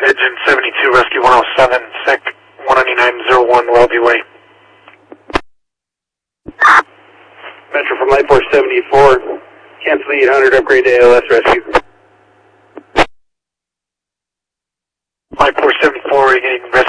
Engine 72, Rescue 107, SEC 19901, Wellevue Way. Metro from Light Force 74, cancel the 800, upgrade to ALS rescue. Light Force 74, getting rescue.